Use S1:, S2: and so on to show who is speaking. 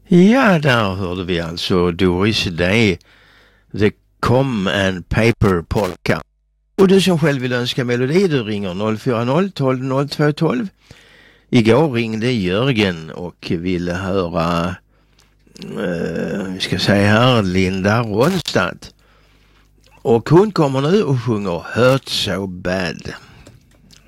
S1: Ja, där hörde vi alltså Doris Day, The Come and Paper Polka. Och du som själv vill önska melodi, du ringer 040 12 02 12. Igår ringde Jörgen och ville höra, vi ska säga här, Linda Ronstadt. Och hon kommer nu och sjunger Hurt So Bad.